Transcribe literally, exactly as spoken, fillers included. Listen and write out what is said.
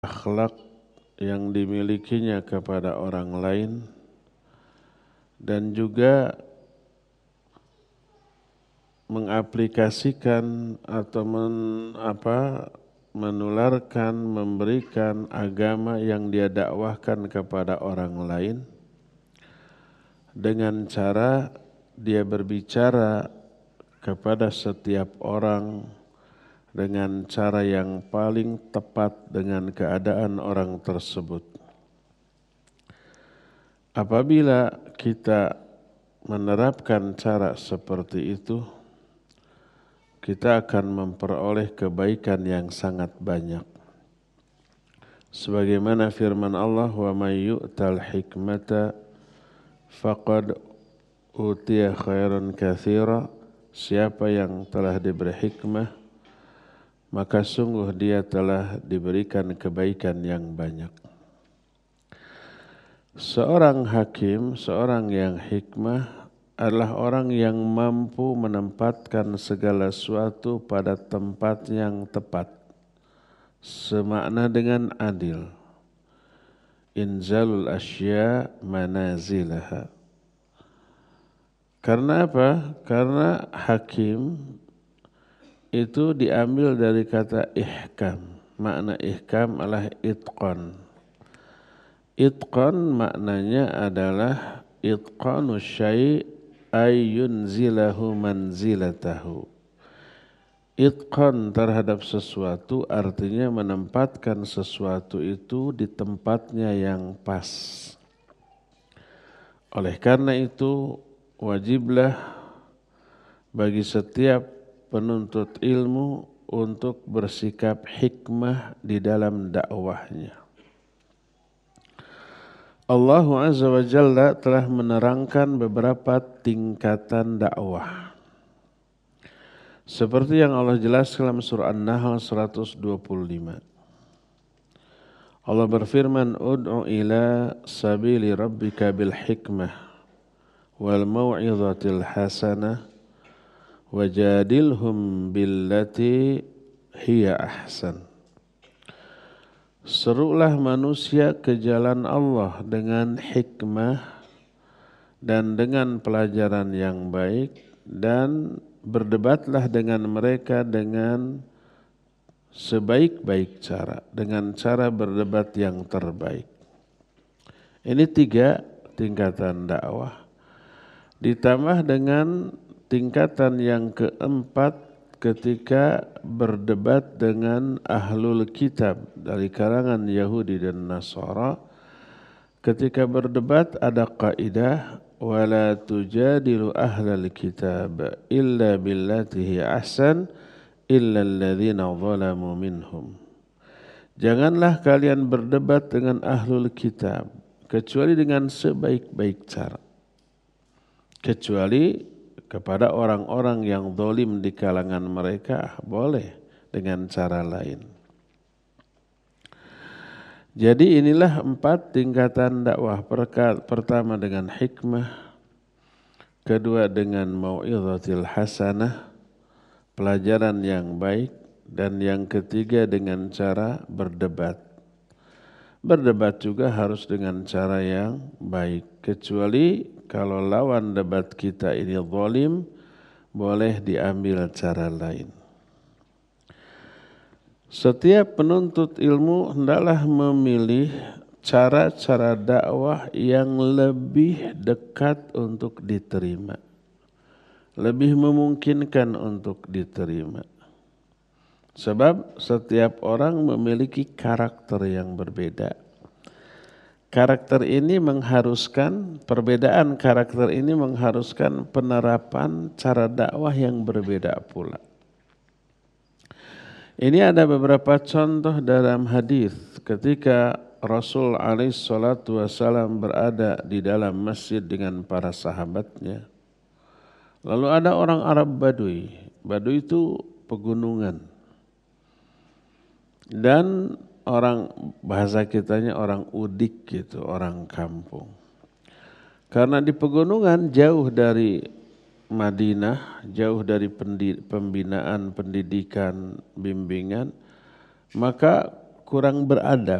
akhlak yang dimilikinya kepada orang lain dan juga mengaplikasikan atau men, apa, menularkan, memberikan agama yang dia dakwahkan kepada orang lain dengan cara dia berbicara kepada setiap orang dengan cara yang paling tepat dengan keadaan orang tersebut. Apabila kita menerapkan cara seperti itu, kita akan memperoleh kebaikan yang sangat banyak. Sebagaimana firman Allah, "Wa may yu'tal hikmata faqad utiya khairan katsira." Siapa yang telah diberi hikmah, maka sungguh dia telah diberikan kebaikan yang banyak. Seorang hakim, seorang yang hikmah adalah orang yang mampu menempatkan segala sesuatu pada tempat yang tepat, semakna dengan adil. Inzalul asya manazilaha. Karena apa? Karena hakim itu diambil dari kata ihkam. Makna ihkam adalah itqan. Itqan maknanya adalah itqanu syai' ay yunzilahu manzilatahu. Itqan terhadap sesuatu artinya menempatkan sesuatu itu di tempatnya yang pas. Oleh karena itu wajiblah bagi setiap penuntut ilmu untuk bersikap hikmah di dalam dakwahnya. Allah Azza wa Jalla telah menerangkan beberapa tingkatan dakwah. Seperti yang Allah jelaskan dalam surah An-Nahl seratus dua puluh lima. Allah berfirman, "Ud'u ila sabili rabbika bil hikmah wal mau'izatil hasanah wajadilhum billati hiya ahsan." Serulah manusia ke jalan Allah dengan hikmah dan dengan pelajaran yang baik, dan berdebatlah dengan mereka dengan sebaik-baik cara, dengan cara berdebat yang terbaik. Ini tiga tingkatan dakwah. Ditambah dengan tingkatan yang keempat ketika berdebat dengan ahlul kitab dari kalangan Yahudi dan Nasara. Ketika berdebat ada kaidah, wala tujadilu ahlal kitab illa billatihi ahsan illa alladhina zalamu minhum. Janganlah kalian berdebat dengan ahlul kitab kecuali dengan sebaik-baik cara, kecuali kepada orang-orang yang zalim di kalangan mereka boleh dengan cara lain. Jadi inilah empat tingkatan dakwah. Pertama dengan hikmah, kedua dengan mau'izatil hasanah, pelajaran yang baik, dan yang ketiga dengan cara berdebat. Berdebat juga harus dengan cara yang baik, kecuali kalau lawan debat kita ini zalim, boleh diambil cara lain. Setiap penuntut ilmu hendaklah memilih cara-cara dakwah yang lebih dekat untuk diterima, lebih memungkinkan untuk diterima. Sebab setiap orang memiliki karakter yang berbeda. Karakter ini mengharuskan, perbedaan karakter ini mengharuskan penerapan cara dakwah yang berbeda pula. Ini ada beberapa contoh dalam hadis ketika Rasul alaihi salatu wasallam berada di dalam masjid dengan para sahabatnya. Lalu ada orang Arab Badui. Badui itu pegunungan. Dan orang, bahasa kitanya orang udik gitu, orang kampung. Karena di pegunungan jauh dari Madinah, jauh dari pembinaan, pendidikan, bimbingan, maka kurang beradab.